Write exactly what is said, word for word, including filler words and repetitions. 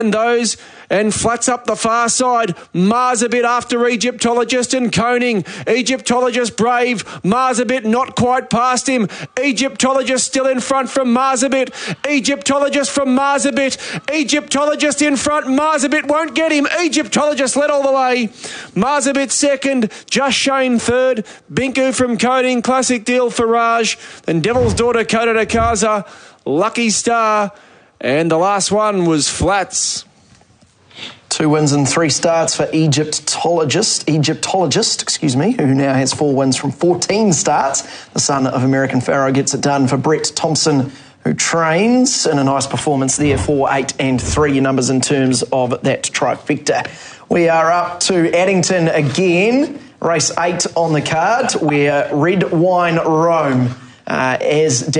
those and flats up the far side. Mars a bit after Egyptologist and Koning. Egyptologist brave. Mars a bit not quite past him. Egyptologist still in front from Mars a bit. Egyptologist from Mars a bit. Egyptologist in front. Mars a bit won't get him. Egyptologist led all the way. Mars a bit second. Just Shane third. Binku from Koning. Classic Deal for Raj. Then Devil's Daughter Kota Kaza. Lucky Star. And the last one was Flats. Two wins and three starts for Egyptologist, Egyptologist, excuse me, who now has four wins from fourteen starts. The son of American Pharaoh gets it done for Brett Thompson, who trains in a nice performance there, four, eight and three numbers in terms of that trifecta. We are up to Addington again, race eight on the card, where Red Wine Rome uh, as